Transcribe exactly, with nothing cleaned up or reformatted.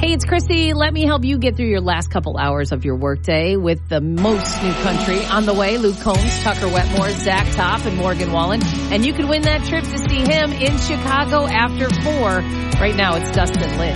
Hey, it's Chrissy. Let me help you get through your last couple hours of your workday with the most new country on the way. Luke Combs, Tucker Wetmore, Zach Topp, and Morgan Wallen. And you can win that trip to see him in Chicago after four. Right now, it's Dustin Lynch.